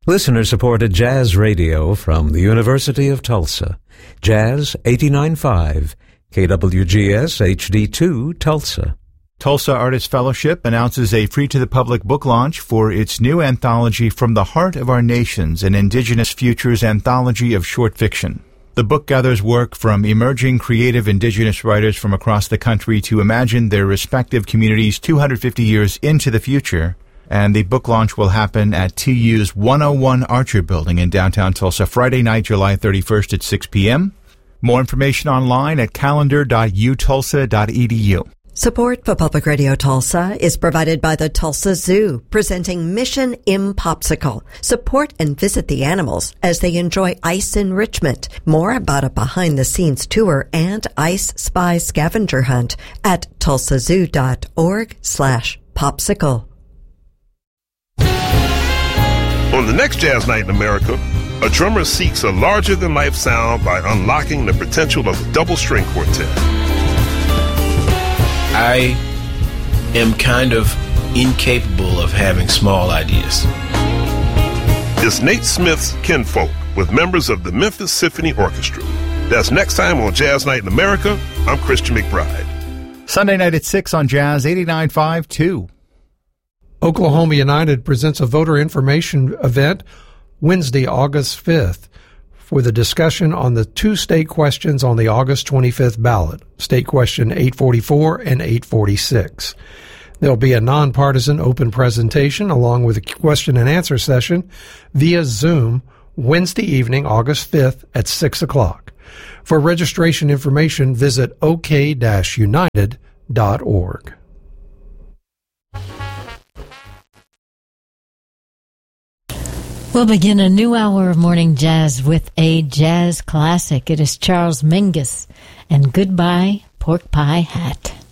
Listener-supported jazz radio from the University of Tulsa. Jazz 89.5, KWGS HD2, Tulsa. Tulsa Artist Fellowship announces a free-to-the-public book launch for its new anthology, From the Heart of Our Nations, an Indigenous Futures anthology of short fiction. The book gathers work from emerging creative Indigenous writers from across the country to imagine their respective communities 250 years into the future. And the book launch will happen at TU's 101 Archer Building in downtown Tulsa, Friday night, July 31st at 6 p.m. More information online at calendar.utulsa.edu. Support for Public Radio Tulsa is provided by the Tulsa Zoo, presenting Mission Impopsicle. Support and visit the animals as they enjoy ice enrichment. More about a behind-the-scenes tour and Ice Spy scavenger hunt at tulsazoo.org/popsicle. On the next Jazz Night in America, a drummer seeks a larger-than-life sound by unlocking the potential of a double-string quartet. I am kind of incapable of having small ideas. It's Nate Smith's Kinfolk with members of the Memphis Symphony Orchestra. That's next time on Jazz Night in America. I'm Christian McBride. Sunday night at 6 on Jazz 89.5 2. Oklahoma United presents a voter information event Wednesday, August 5th, for the discussion on the two state questions on the August 25th ballot, State Question 844 and 846. There'll be a nonpartisan open presentation along with a question and answer session via Zoom Wednesday evening, August 5th at 6 o'clock. For registration information, visit ok-united.org. We'll begin a new hour of morning jazz with a jazz classic. It is Charles Mingus and Goodbye Pork Pie Hat.